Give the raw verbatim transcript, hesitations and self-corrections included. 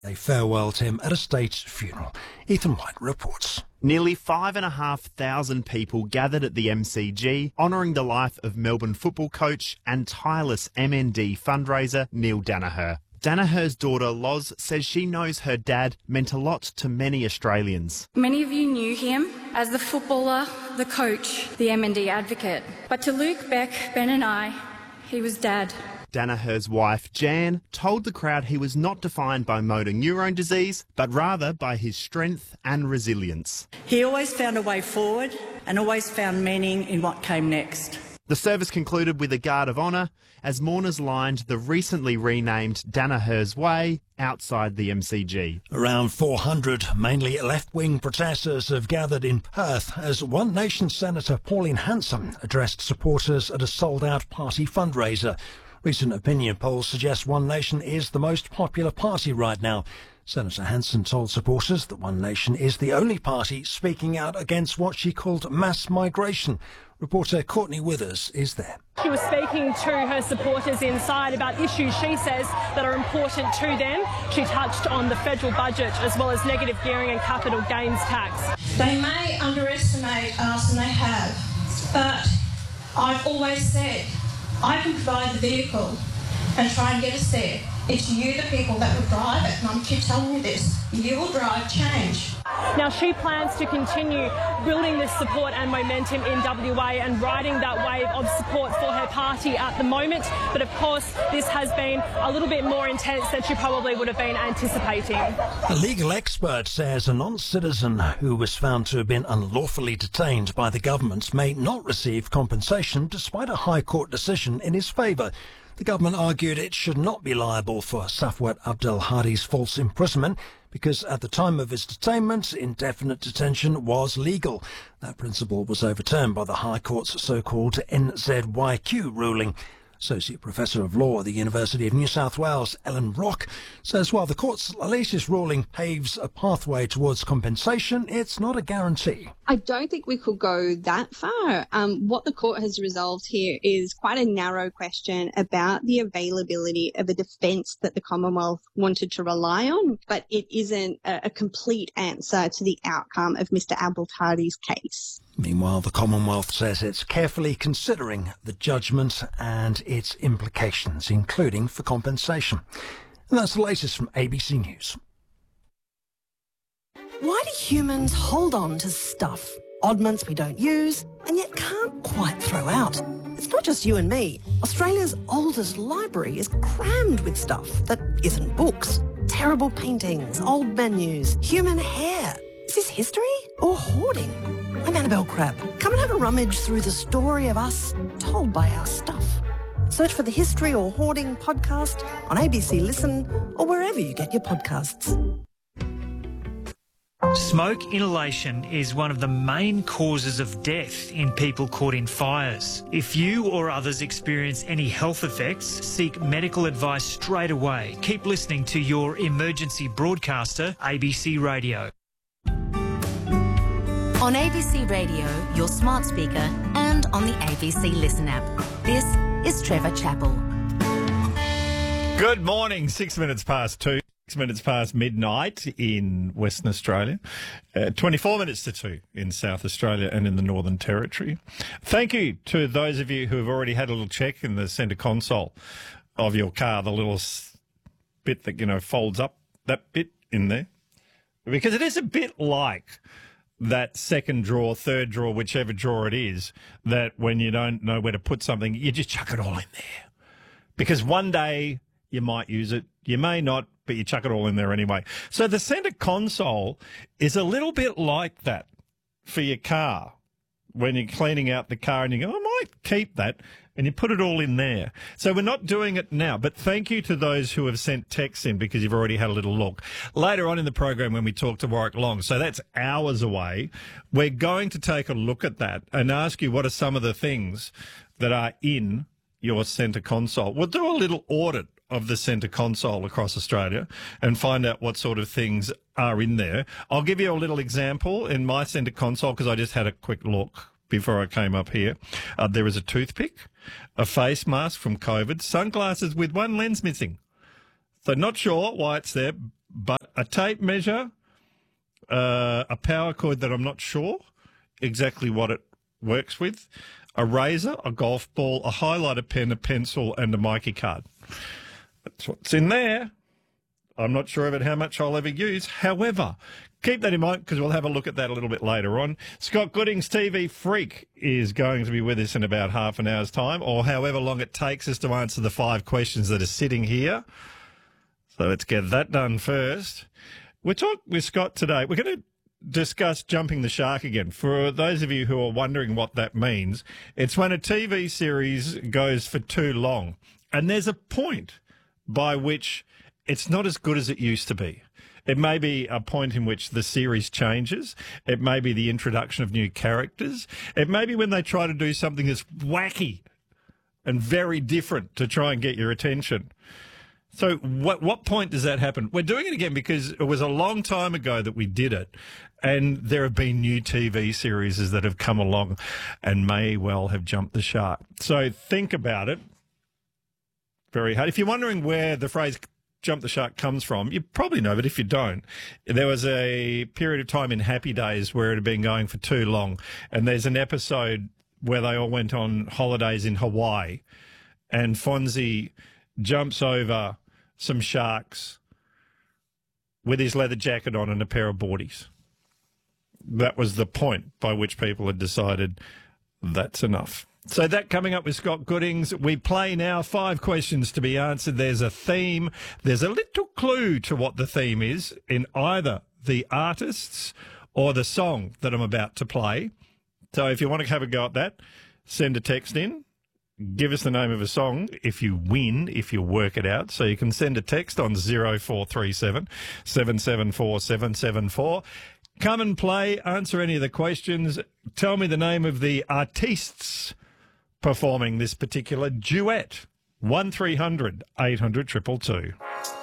They farewelled him at a state funeral. Ethan White reports. Nearly five and a half thousand people gathered at the M C G, honouring the life of Melbourne football coach and tireless M N D fundraiser Neil Daniher. Daniher's daughter Loz says she knows her dad meant a lot to many Australians. Many of you knew him as the footballer, the coach, the M N D advocate. But to Luke, Beck, Ben and I, he was Dad. Daniher's wife, Jan, told the crowd he was not defined by motor neurone disease, but rather by his strength and resilience. He always found a way forward and always found meaning in what came next. The service concluded with a guard of honour as mourners lined the recently renamed Daniher's Way outside the M C G. Around four hundred, mainly left-wing protesters have gathered in Perth as One Nation Senator Pauline Hanson addressed supporters at a sold-out party fundraiser. Recent opinion polls suggest One Nation is the most popular party right now. Senator Hanson told supporters that One Nation is the only party speaking out against what she called mass migration. Reporter Courtney Withers is there. She was speaking to her supporters inside about issues she says that are important to them. She touched on the federal budget as well as negative gearing and capital gains tax. They may underestimate us, and they have, but I've always said I can provide the vehicle and try and get us there. It's you, the people, that will drive it, and I'm keep telling you this. You will drive change. Now, she plans to continue building this support and momentum in W A and riding that wave of support for her party at the moment. But, of course, this has been a little bit more intense than she probably would have been anticipating. A legal expert says a non-citizen who was found to have been unlawfully detained by the government may not receive compensation despite a High Court decision in his favour. The government argued it should not be liable for Safwat Abdel Hadi's false imprisonment because at the time of his detainment, indefinite detention was legal. That principle was overturned by the High Court's so-called N Z Y Q ruling. Associate Professor of Law at the University of New South Wales, Ellen Rock, says while the court's latest ruling paves a pathway towards compensation, it's not a guarantee. I don't think we could go that far. Um, what the court has resolved here is quite a narrow question about the availability of a defence that the Commonwealth wanted to rely on, but it isn't a, a complete answer to the outcome of Mister Abdel Hadi's case. Meanwhile, the Commonwealth says it's carefully considering the judgment and its implications, including for compensation. And that's the latest from A B C News. Why do humans hold on to stuff? Oddments we don't use and yet can't quite throw out. It's not just you and me. Australia's oldest library is crammed with stuff that isn't books. Terrible paintings, old menus, human hair. Is this history or hoarding? I'm Annabelle Crabb. Come and have a rummage through the story of us told by our stuff. Search for the History or Hoarding podcast on A B C Listen or wherever you get your podcasts. Smoke inhalation is one of the main causes of death in people caught in fires. If you or others experience any health effects, seek medical advice straight away. Keep listening to your emergency broadcaster, A B C Radio. On A B C Radio, your smart speaker, and on the A B C Listen app. This is Trevor Chappell. Good morning, six minutes past two. Six minutes past midnight in Western Australia, uh, twenty-four minutes to two in South Australia and in the Northern Territory. Thank you to those of you who have already had a little check in the centre console of your car, the little bit that, you know, folds up, that bit in there. Because it is a bit like that second drawer, third drawer, whichever drawer it is, that when you don't know where to put something, you just chuck it all in there. Because one day you might use it, you may not, but you chuck it all in there anyway. So the centre console is a little bit like that for your car. When you're cleaning out the car and you go, I might keep that, and you put it all in there. So we're not doing it now, but thank you to those who have sent texts in because you've already had a little look. Later on in the program when we talk to Warwick Long, so that's hours away, we're going to take a look at that and ask you what are some of the things that are in your centre console. We'll do a little audit of the centre console across Australia and find out what sort of things are in there. I'll give you a little example in my centre console because I just had a quick look before I came up here. Uh, there is a toothpick, a face mask from COVID, sunglasses with one lens missing. So not sure why it's there, but a tape measure, uh, a power cord that I'm not sure exactly what it works with, a razor, a golf ball, a highlighter pen, a pencil, and a Mikey card. That's what's in there. I'm not sure about how much I'll ever use. However, keep that in mind because we'll have a look at that a little bit later on. Scott Goodings, T V freak, is going to be with us in about half an hour's time, or however long it takes us to answer the five questions that are sitting here. So let's get that done first. We're talking with Scott today. We're going to discuss jumping the shark again. For those of you who are wondering what that means, it's when a T V series goes for too long. And there's a point by which it's not as good as it used to be. It may be a point in which the series changes. It may be the introduction of new characters. It may be when they try to do something that's wacky and very different to try and get your attention. So what what point does that happen? We're doing it again because it was a long time ago that we did it, and there have been new T V series that have come along and may well have jumped the shark. So think about it very hard. If you're wondering where the phrase jump the shark comes from, you probably know, but if you don't, there was a period of time in Happy Days where it had been going for too long, and there's an episode where they all went on holidays in Hawaii, and Fonzie jumps over some sharks with his leather jacket on and a pair of boardies. That was the point by which people had decided that's enough. So that coming up with Scott Goodings. We play now five questions to be answered. There's a theme. There's a little clue to what the theme is in either the artists or the song that I'm about to play. So if you want to have a go at that, send a text in. Give us the name of a song if you win, if you work it out. So you can send a text on zero four three seven, seven seven four, seven seven four. Come and play, answer any of the questions. Tell me the name of the artistes performing this particular duet. one three hundred, eight hundred, two two two.